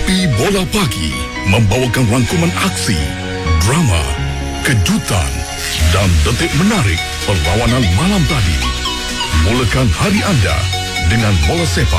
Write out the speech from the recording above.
Kopi Bola Pagi membawakan rangkuman aksi, drama, kejutan dan detik menarik perlawanan malam tadi. Mulakan hari anda dengan bola sepak